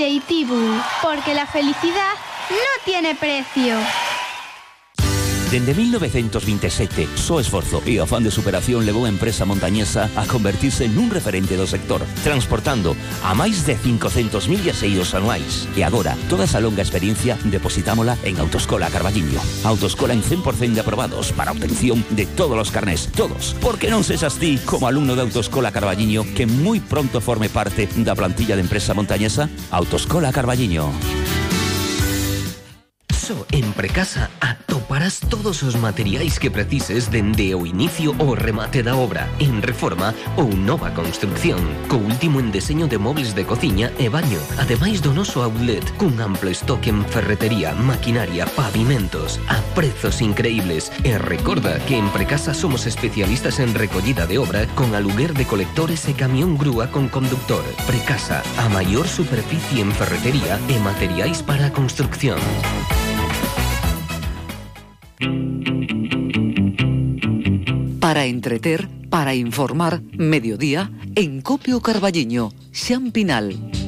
DJ Tibu, porque la felicidad no tiene precio. Dende 1927, só esforzo e afán de superación levou a empresa montañesa a convertirse nun referente do sector, transportando a máis de 500.000 viaxeiros anuais. E agora, toda esa longa experiencia depositámola en Autoescola Carballiño. Autoescola en 100% de aprobados para obtención de todos os carnés, todos. Porque non sexas ti, como alumno de Autoescola Carballiño, que moi pronto forme parte da plantilla de empresa montañesa. Autoescola Carballiño. En Precasa atoparás todos os materiais que precises dende o inicio ao remate da obra, en reforma ou nova construcción, co último en deseño de mobles de cociña e baño, ademais do noso outlet, cun amplo estoque en ferretería, maquinaria, pavimentos, a prezos increíbles. E recorda que en Precasa somos especialistas en recollida de obra con aluguer de colectores e camión grúa con conductor. Precasa, a maior superficie en ferretería e materiais para a construcción. Para entreter, para informar, mediodía, en Copio Carballiño, Xan Pinal.